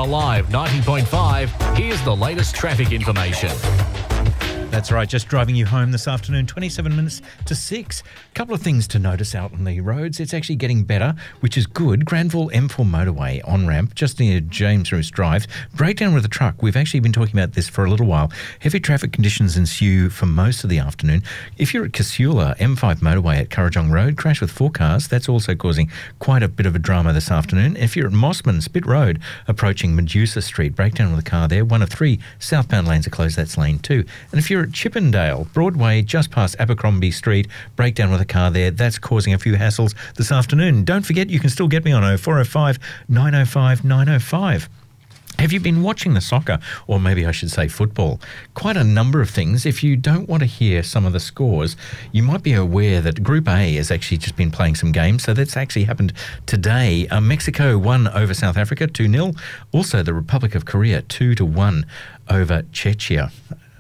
Alive 90.5, here's the latest traffic information. That's right, just driving you home this afternoon, 27 minutes to 6. A couple of things to notice out on the roads. It's actually getting better, which is good. Granville M4 motorway on-ramp, just near James Roos Drive. Breakdown with a truck. We've actually been talking about this for a little while. Heavy traffic conditions ensue for most of the afternoon. If you're at Casula, M5 motorway at Currajong Road, crash with 4 cars. That's also causing quite a bit of a drama this afternoon. If you're at Mossman, Spit Road, approaching Medusa Street, breakdown with a car there. 1 of 3 southbound lanes are closed. That's lane 2. And if you're at Chippendale, Broadway, just past Abercrombie Street, breakdown with a car there. That's causing a few hassles this afternoon. Don't forget, you can still get me on 0405 905 905. Have you been watching the soccer, or maybe I should say football? Quite a number of things. If you don't want to hear some of the scores, you might be aware that Group A has actually just been playing some games. So that's actually happened today. Mexico won over South Africa 2-0. Also, the Republic of Korea 2-1 over Czechia,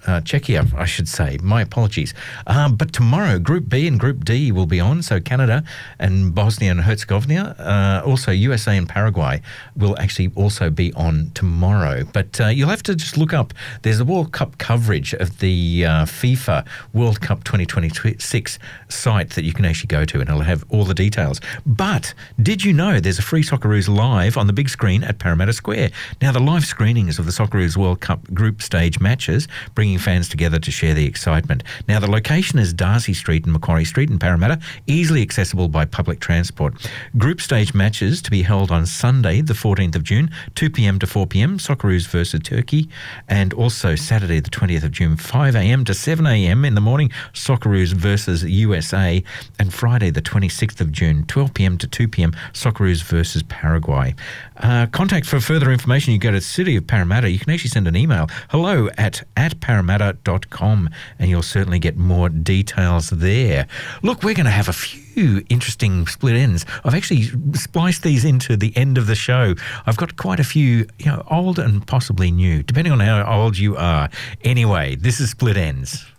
I should say. My apologies. But tomorrow, Group B and Group D will be on. So Canada and Bosnia and Herzegovina, also USA and Paraguay will actually also be on tomorrow. But you'll have to just look up. There's a World Cup coverage of the FIFA World Cup 2026 site that you can actually go to, and it'll have all the details. But did you know there's a free Socceroos live on the big screen at Parramatta Square? Now, the live screenings of the Socceroos World Cup group stage matches, bringing fans together to share the excitement. Now, the location is Darcy Street and Macquarie Street in Parramatta, easily accessible by public transport. Group stage matches to be held on Sunday, the 14th of June, 2 p.m. to 4 p.m, Socceroos versus Turkey, and also Saturday, the 20th of June, 5 a.m. to 7 a.m. in the morning, Socceroos versus USA, and Friday, the 26th of June, 12 p.m. to 2 p.m, Socceroos versus Paraguay. Contact for further information, you go to City of Parramatta. You can actually send an email, hello@parramatta.com, and you'll certainly get more details there. Look, we're going to have a few interesting split ends. I've actually spliced these into the end of the show. I've got quite a few, old and possibly new, depending on how old you are. Anyway, this is Split Ends.